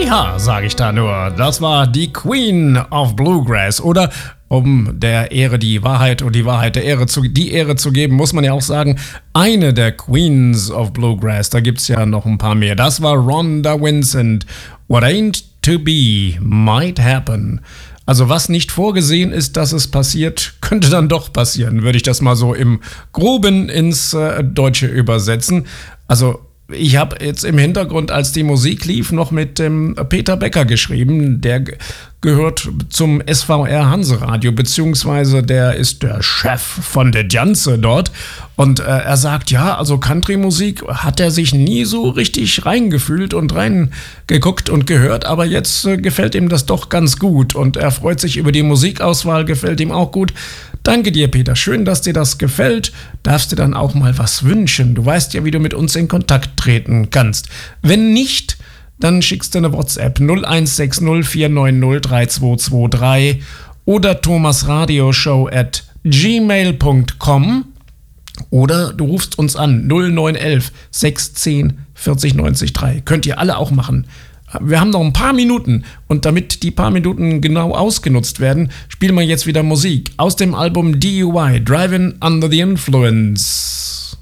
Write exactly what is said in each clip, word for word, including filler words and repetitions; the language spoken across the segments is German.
Ja, sage ich da nur. Das war die Queen of Bluegrass. Oder um der Ehre die Wahrheit und die Wahrheit der Ehre zu, die Ehre zu geben, muss man ja auch sagen, eine der Queens of Bluegrass. Da gibt's ja noch ein paar mehr. Das war Rhonda Vincent. What ain't to be might happen. Also was nicht vorgesehen ist, dass es passiert, könnte dann doch passieren, würde ich das mal so im Groben ins äh, Deutsche übersetzen. Also ich habe jetzt im Hintergrund, als die Musik lief, noch mit dem Peter Becker geschrieben. Der g- gehört zum S V R Hanseradio, beziehungsweise der ist der Chef von der Janze dort. Und äh, er sagt, ja, also Country-Musik hat er sich nie so richtig reingefühlt und reingeguckt und gehört, aber jetzt äh, gefällt ihm das doch ganz gut und er freut sich über die Musikauswahl, gefällt ihm auch gut. Danke dir, Peter. Schön, dass dir das gefällt. Darfst dir dann auch mal was wünschen. Du weißt ja, wie du mit uns in Kontakt treten kannst. Wenn nicht, dann schickst du eine WhatsApp null eins sechs null vier neun null drei zwei zwei drei oder thomasradioshow at gmail punkt com oder du rufst uns an null neun elf sechs zehn vierzig neunzig drei. Könnt ihr alle auch machen. Wir haben noch ein paar Minuten und damit die paar Minuten genau ausgenutzt werden, spielen wir jetzt wieder Musik aus dem Album D U I, Driving Under the Influence.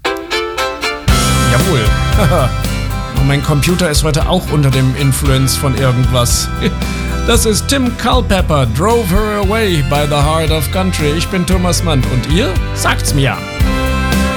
Jawohl. Mein Computer ist heute auch unter dem Influence von irgendwas. Das ist Tim Culpepper, Drove Her Away by the Heart of Country. Ich bin Thomas Mann und ihr? Sagt's mir.